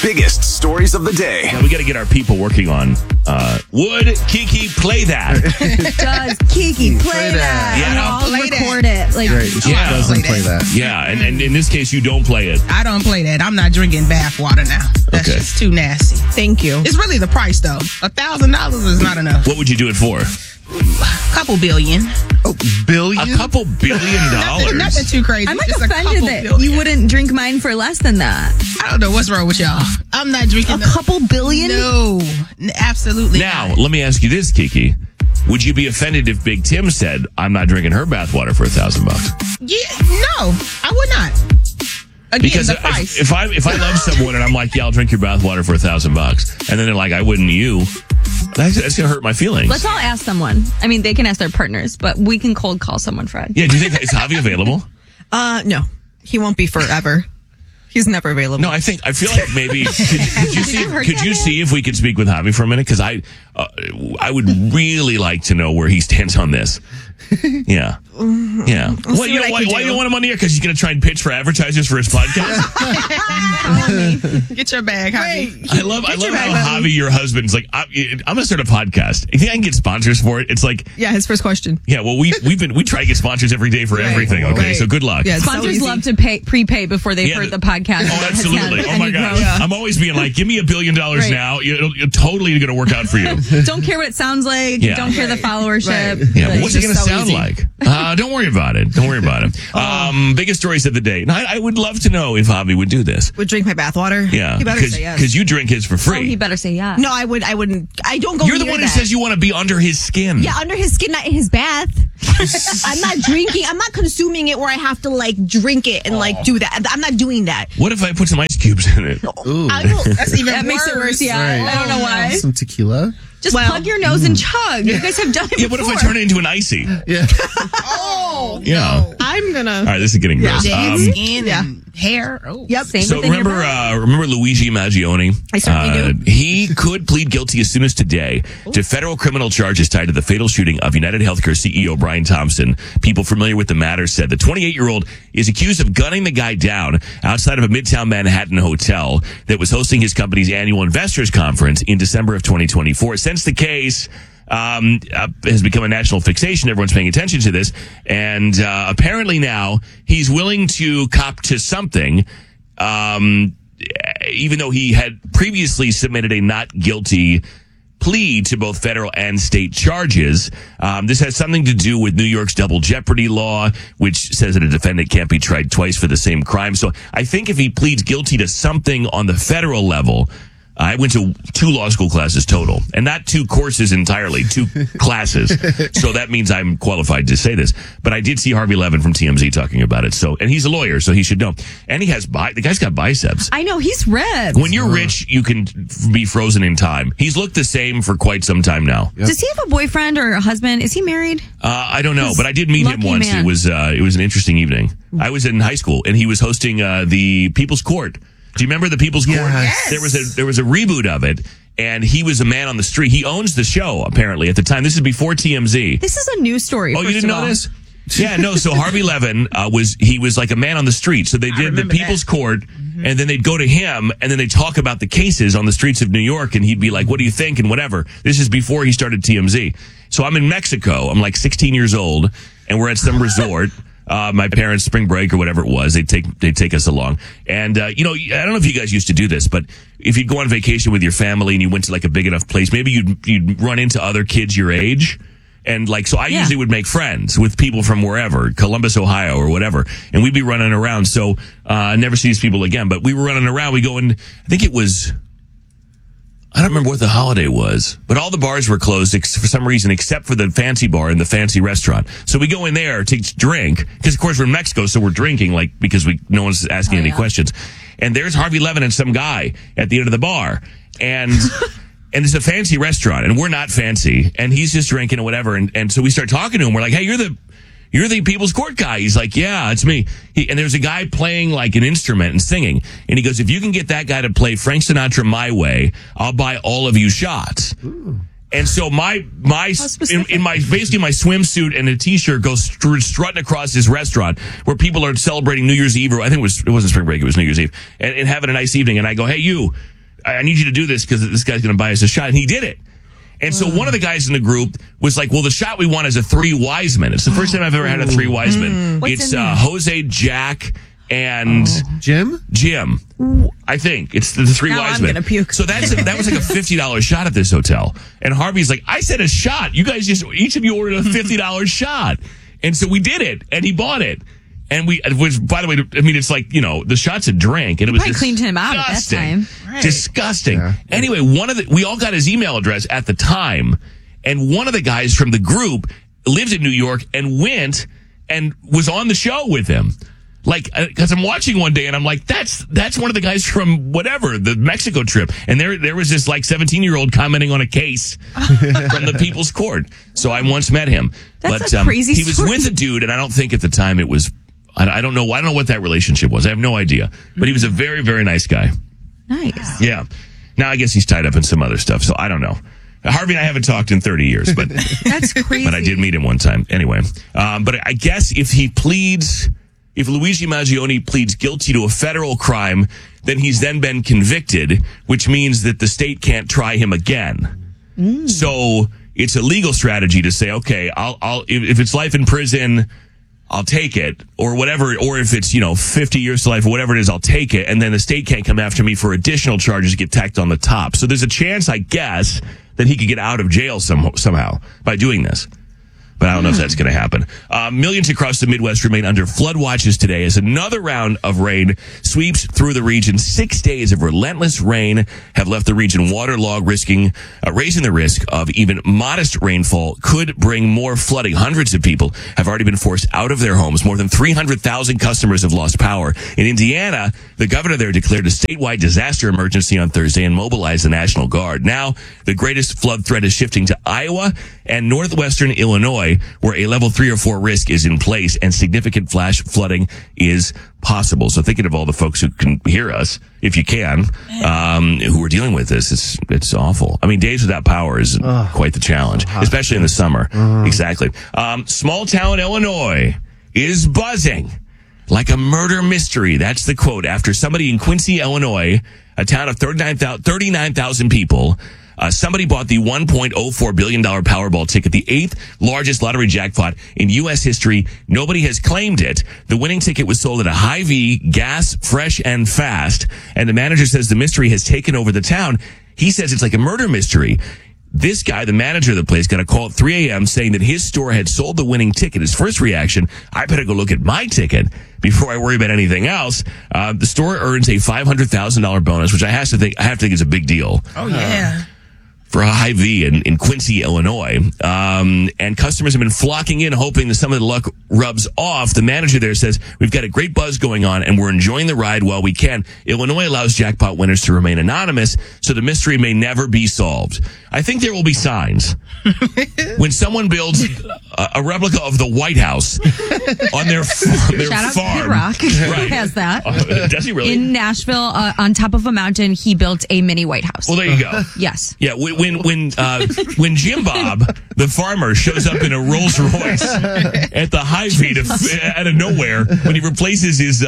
biggest stories of the day. Now we got to get our people working on would Kiki play that? Does Kiki play that? Yeah, I'll play record it. Like, Great. She Yeah. doesn't play that. Yeah, and in this case, you don't play it. I don't play that. I'm not drinking bath water now. That's Okay. just too nasty. thank you. It's really the price, though. $1,000 is not enough. What would you do it for? Couple billion. Oh, billion? A couple $billion. Nothing too crazy. I'm like Just a offended couple that billion. you wouldn't drink mine for less than that. I don't know what's wrong with y'all. I'm not drinking A couple billion? No, absolutely Now, not. let me ask you this, Kiki. Would you be offended if Big Tim said, I'm not drinking her bathwater for $1,000? Yeah, no, I would not. Again, Because the price. if I love someone and I'm like, yeah, I'll drink your bathwater for $1,000, and then they're like, I wouldn't you, that's gonna hurt my feelings. Let's all ask someone. I mean, they can ask their partners, but we can cold call someone, Fred. Yeah, do you think is Javi available? No, he won't be forever. He's never available. No, I feel like maybe could heard you that see if we could speak with Javi for a minute? Because I would really like to know where he stands on this. Yeah. Yeah. Well, you know why you don't want him on the air? Because he's going to try and pitch for advertisers for his podcast. Get your bag, honey. I love how Javi, your husband's like, I'm going to start a podcast. You think I can get sponsors for it? It's like, Yeah, his first question. yeah, well, we try to get sponsors every day for everything. Okay, Right. so good luck. Yeah, it's so Sponsors easy. love to prepay before they've heard the podcast. Oh, absolutely. Has Oh had my any God. growth. I'm always being like, give me $1 billion Right. now. You're totally going to work out for you. Don't care what it sounds like. Yeah. Don't care the followership. Right. Yeah, Like, but what's it going to just so sound easy. like? Don't worry about it. Don't worry about it. Biggest stories of the day. Now, I would love to know if Javi would do this. Would drink my bathwater? Yeah, He better say yes. because you drink his for Oh, free. he better say yeah. No, I wouldn't. I don't go You're the near one who that. says you want to be under his skin. Yeah, under his skin, not in his bath. I'm not drinking. I'm not consuming it where I have to like drink it and like do that. I'm not doing that. What if I put some ice cubes in it? Ooh. I will. That's even That makes it worse, yeah. Right. I don't know why. Some tequila. Just Well- plug your nose and chug. You guys have done it Yeah, before. what if I turn it into an icy? Yeah. Oh, Yeah. I'm gonna. All right, this is getting gross. dead skin and hair. Oh. Yep. Same So within your remember, body. remember Luigi Maggioni? I certainly do. He could plead guilty as soon as today to federal criminal charges tied to the fatal shooting of United Healthcare CEO Brian Thompson. People familiar with the matter said the 28-year-old is accused of gunning the guy down outside of a Midtown Manhattan hotel that was hosting his company's annual investors conference in December of 2024. Since the case has become a national fixation, everyone's paying attention to this, and apparently now he's willing to cop to something, even though he had previously submitted a not guilty plea to both federal and state charges. This has something to do with New York's double jeopardy law, which says that a defendant can't be tried twice for the same crime. So I think if he pleads guilty to something on the federal level, I went to 2 law school classes total, and not 2 courses entirely, 2 classes. So that means I'm qualified to say this. But I did see Harvey Levin from TMZ talking about it. So, and he's a lawyer, so he should know. And he has the guy's got biceps. I know, he's ripped. When you're rich, you can be frozen in time. He's looked the same for quite some time now. Does he have a boyfriend or a husband? Is he married? I don't know, but I did meet him Lucky once. man. It was an interesting evening. I was in high school, and he was hosting the People's Court. Do you remember the People's Court? Yes. There was a reboot of it, and he was a man on the street. He owns the show apparently at the time. This is before TMZ. This is a news story. Oh, you first didn't of know all. this? Yeah, no. So Harvey Levin was like a man on the street. So they did the remember People's that. Court, and then they'd go to him, and then they'd talk about the cases on the streets of New York, and he'd be like, "What do you think?" and whatever. This is before he started TMZ. So I'm in Mexico. I'm like 16 years old, and we're at some resort. My parents' spring break or whatever it was, they'd take us along. And, I don't know if you guys used to do this, but if you'd go on vacation with your family and you went to like a big enough place, maybe you'd run into other kids your age. And so I usually would make friends with people from wherever, Columbus, Ohio or whatever. And we'd be running around. So, I never see these people again, but we were running around. We go in, I think it was, I don't remember what the holiday was, but all the bars were closed for some reason, except for the fancy bar and the fancy restaurant. So we go in there to drink, because of course we're in Mexico, so we're drinking, because no one's asking any questions. And there's Harvey Levin and some guy at the end of the bar. And, and it's a fancy restaurant, and we're not fancy, and he's just drinking or whatever. And so we start talking to him. We're like, hey, you're the People's Court guy. He's like, yeah, it's me. And there's a guy playing like an instrument and singing. And he goes, if you can get that guy to play Frank Sinatra My Way, I'll buy all of you shots. Ooh. And so in my basically my swimsuit and a t-shirt goes strutting across this restaurant where people are celebrating New Year's Eve, or I think it wasn't spring break, it was New Year's Eve, and having a nice evening. And I go, hey, you I need you to do this because this guy's going to buy us a shot. And he did it. And so one of the guys in the group was like, well, the shot we want is a 3 wise men. It's the first time I've ever had a 3 wise men. What's It's in there? Jose, Jack, and Jim? Jim. I think it's the 3 Now wise I'm men. gonna puke. So that was like a $50 shot at this hotel. And Harvey's like, I said a shot. You guys each of you ordered a $50 shot. And so we did it, and he bought it. And which, by the way, I mean, it's like, the shot's a drink. And it was probably cleaned him out at that disgusting. time. Disgusting. Yeah. Anyway, we all got his email address at the time. And one of the guys from the group lives in New York and went and was on the show with him. Like, because I'm watching one day and I'm like, that's one of the guys from whatever, the Mexico trip. And there was this like 17-year-old commenting on a case from the People's Court. So I once met him. That's a crazy he was story. with a dude, and I don't think at the time it was, I don't know what that relationship was. I have no idea. But he was a very, very nice guy. Nice. Yeah. Now I guess he's tied up in some other stuff, so I don't know. Harvey and I haven't talked in 30 years, but That's crazy. but I did meet him one time. Anyway, but I guess if Luigi Maggioni pleads guilty to a federal crime, then he's then been convicted, which means that the state can't try him again. So it's a legal strategy to say, okay, if it's life in prison, I'll take it, or whatever, or if it's 50 years to life or whatever it is, I'll take it, and then the state can't come after me for additional charges to get tacked on the top. So there's a chance, I guess, that he could get out of jail somehow by doing this. But I don't know if that's going to happen. Millions across the Midwest remain under flood watches today as another round of rain sweeps through the region. 6 days of relentless rain have left the region waterlogged, raising the risk of even modest rainfall could bring more flooding. Hundreds of people have already been forced out of their homes. More than 300,000 customers have lost power. In Indiana, the governor there declared a statewide disaster emergency on Thursday and mobilized the National Guard. Now, the greatest flood threat is shifting to Iowa and northwestern Illinois, where a level 3 or 4 risk is in place and significant flash flooding is possible. So thinking of all the folks who can hear us, if you can, who are dealing with this, it's awful. I mean, days without power is quite the challenge, especially in the summer. Exactly. Small town Illinois is buzzing like a murder mystery. That's the quote after somebody in Quincy, Illinois, a town of 39,000 people, somebody bought the $1.04 billion Powerball ticket, the 8th largest lottery jackpot in U.S. history. Nobody has claimed it. The winning ticket was sold at a Hy-Vee, gas, fresh and fast. And the manager says the mystery has taken over the town. He says it's like a murder mystery. This guy, the manager of the place, got a call at 3 a.m. saying that his store had sold the winning ticket. His first reaction, I better go look at my ticket before I worry about anything else. The store earns a $500,000 bonus, which I have to think is a big deal. Oh, yeah. For a Hy-Vee in Quincy, Illinois. And customers have been flocking in, hoping that some of the luck rubs off. The manager there says, we've got a great buzz going on, and we're enjoying the ride while we can. Illinois allows jackpot winners to remain anonymous, so the mystery may never be solved. I think there will be signs. When someone builds a replica of the White House on their Shout out farm. Kid Rock. Right. Has that. Does he really? In Nashville, on top of a mountain, he built a mini White House. Well, there you go. Yes. Yeah, when Jim Bob, the farmer, shows up in a Rolls Royce at the Hy-Vee out of nowhere when he replaces his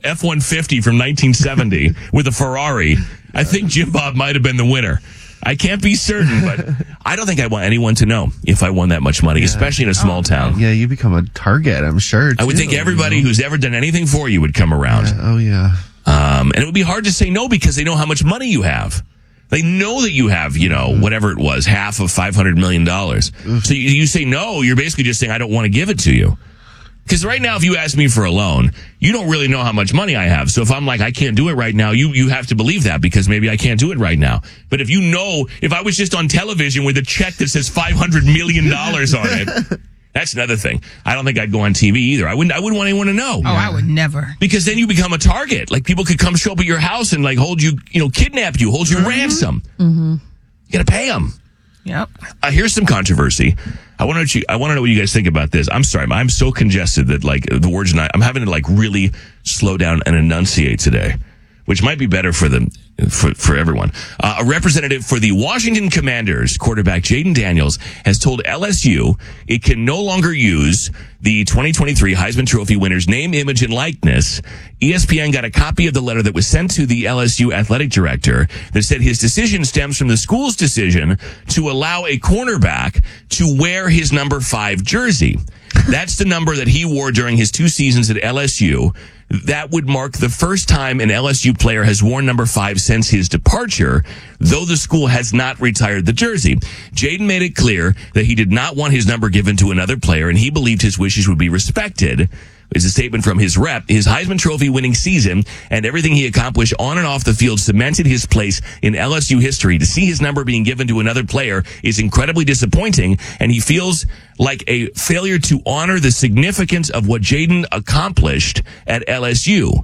F-150 from 1970 with a Ferrari, I think Jim Bob might have been the winner. I can't be certain, but I don't think I want anyone to know if I won that much money, especially in a small town. Yeah, you become a target, I'm sure. I would think everybody who's ever done anything for you would come around. Oh, yeah. And it would be hard to say no because they know how much money you have. They know that you have, whatever it was, half of $500 million. So you say no, you're basically just saying, I don't want to give it to you. Because right now, if you ask me for a loan, you don't really know how much money I have. So if I'm like, I can't do it right now, you have to believe that because maybe I can't do it right now. But if I was just on television with a check that says $500 million on it, that's another thing. I don't think I'd go on TV either. I wouldn't want anyone to know. Oh, I would never. Because then you become a target. Like people could come show up at your house and like hold you, kidnap you, hold you ransom. Mm-hmm. You got to pay them. Yep. Here's some controversy. I want to know what you guys think about this. I'm sorry, I'm so congested that like the words I'm having to like really slow down and enunciate today, which might be better for the for everyone. A representative for the Washington Commanders, quarterback Jaden Daniels, has told LSU it can no longer use the 2023 Heisman Trophy winner's name, image, and likeness. ESPN got a copy of the letter that was sent to the LSU athletic director that said his decision stems from the school's decision to allow a cornerback to wear his number 5 jersey. That's the number that he wore during his 2 seasons at LSU. That would mark the first time an LSU player has worn number 5 since his departure, though the school has not retired the jersey. Jaden made it clear that he did not want his number given to another player, and he believed his wishes would be respected. Is a statement from his rep. His Heisman Trophy winning season and everything he accomplished on and off the field cemented his place in LSU history. To see his number being given to another player is incredibly disappointing, and he feels like a failure to honor the significance of what Jaden accomplished at LSU.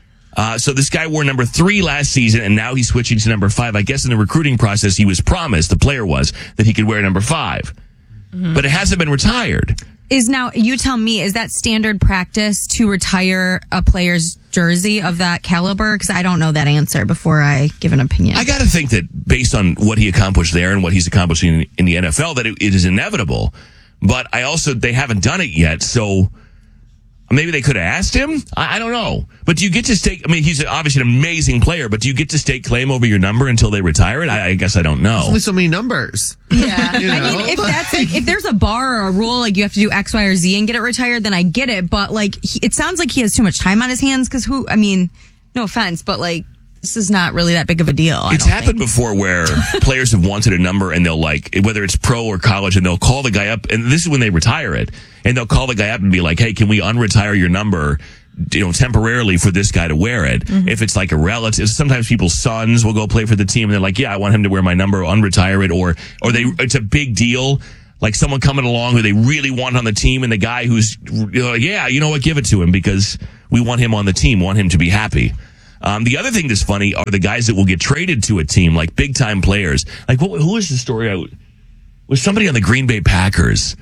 So this guy wore number 3 last season, and now he's switching to number 5. I guess in the recruiting process, he was promised, the player was, that he could wear number 5. But it hasn't been retired. You tell me, is that standard practice to retire a player's jersey of that caliber? Because I don't know that answer before I give an opinion. I got to think that based on what he accomplished there and what he's accomplishing in the NFL, that it is inevitable. But they haven't done it yet, so maybe they could have asked him. I don't know. But do you get to stake? I mean, he's obviously an amazing player, but do you get to stake claim over your number until they retire it? I guess I don't know. There's only so many numbers. Yeah. You know? I mean, if there's a bar or a rule, like you have to do X, Y, or Z and get it retired, then I get it. But it sounds like he has too much time on his hands because no offense, but this is not really that big of a deal. It's happened before where players have wanted a number and they'll whether it's pro or college, and they'll call the guy up, and this is when they retire it, and they'll call the guy up and be like, hey, can we unretire your number, temporarily for this guy to wear it? Mm-hmm. If it's like a relative, sometimes people's sons will go play for the team and they're like, yeah, I want him to wear my number, unretire it, or it's a big deal. Like someone coming along who they really want on the team, and the guy who's, yeah, you know what, give it to him because we want him on the team, want him to be happy. The other thing that's funny are the guys that will get traded to a team, like big time players. Like who was the story? Was somebody on the Green Bay Packers,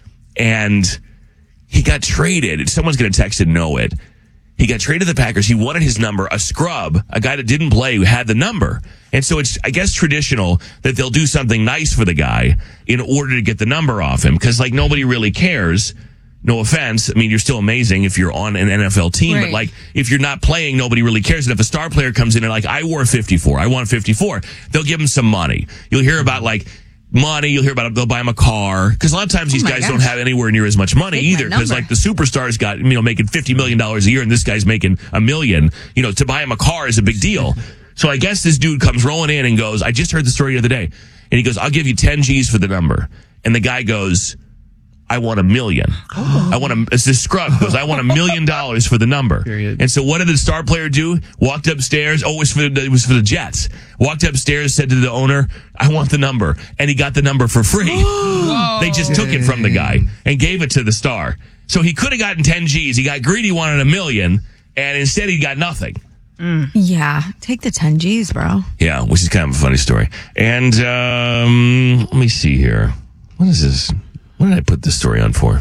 and he got traded. Someone's going to text and know it. He got traded to the Packers. He wanted his number. A scrub, a guy that didn't play, who had the number. And so it's, I guess, traditional that they'll do something nice for the guy in order to get the number off him. Because nobody really cares. No offense. I mean, you're still amazing if you're on an NFL team, right. But if you're not playing, nobody really cares. And if a star player comes in and I wore 54, I want 54, they'll give him some money. You'll hear about money. You'll hear about they'll buy him a car. Because a lot of times these guys don't have anywhere near as much money either. Because the superstars got, making $50 million a year, and this guy's making $1 million. To buy him a car is a big deal. So I guess this dude comes rolling in and goes, I just heard the story the other day. And he goes, I'll give you 10 G's for the number. And the guy goes, I want $1 million. It's this scrub goes, I want $1 million for the number. Period. And so what did the star player do? Walked upstairs. Oh, it was for the Jets. Walked upstairs, said to the owner, I want the number. And he got the number for free. They just took it from the guy and gave it to the star. So he could have gotten 10 G's. He got greedy, wanted $1 million, and instead he got nothing. Yeah, take the 10 G's, bro. Yeah, which is kind of a funny story. And let me see here. What is this? What did I put this story on for?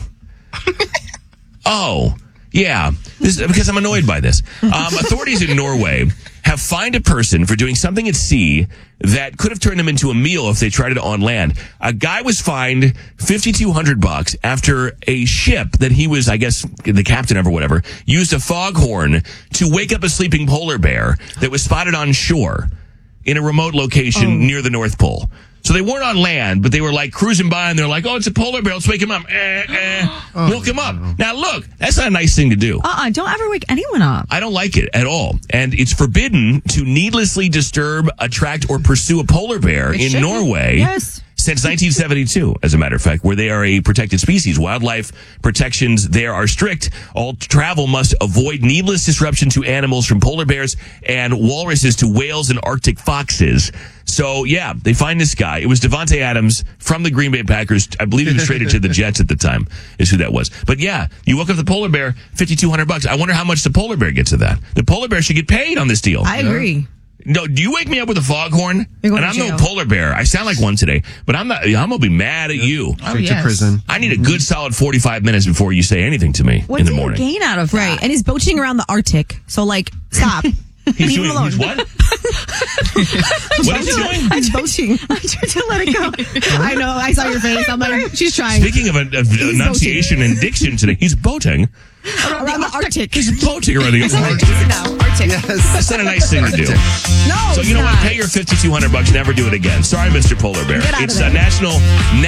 Oh, yeah. Because I'm annoyed by this. Authorities in Norway have fined a person for doing something at sea that could have turned them into a meal if they tried it on land. A guy was fined $5,200 after a ship that he was, I guess, the captain of or whatever, used a foghorn to wake up a sleeping polar bear that was spotted on shore in a remote location near the North Pole. So they weren't on land, but they were cruising by, and they're like, oh, it's a polar bear. Let's wake him up. Woke him up. Now, look, that's not a nice thing to do. Don't ever wake anyone up. I don't like it at all. And it's forbidden to needlessly disturb, attract, or pursue a polar bear in Norway. Yes. Since 1972, as a matter of fact, where they are a protected species. Wildlife protections there are strict. All travel must avoid needless disruption to animals, from polar bears and walruses to whales and Arctic foxes. So, yeah, they find this guy. It was Devontae Adams from the Green Bay Packers. I believe he was traded to the Jets at the time, is who that was. But, yeah, you woke up the polar bear, $5,200. I wonder how much the polar bear gets of that. The polar bear should get paid on this deal. I agree. No, do you wake me up with a foghorn? And I'm no polar bear. I sound like one today, but I'm not. I'm gonna be mad at you. Straight to prison. I need a good solid 45 minutes before you say anything to me in the morning. What do you gain out of that? Right. And he's boating around the Arctic. So, stop. He's Leave doing him alone. he's what? What is he doing? I'm boating. I'm trying to let it go. I know. I saw your face. I'm like, she's trying. Speaking of enunciation and diction today, he's boating. Around the Arctic. He's boating around the Arctic. Arctic. That's not a nice thing to do. No. So you know what? Pay your $5,200. Never do it again. Sorry, Mr. Polar Bear. Get out of It's there. National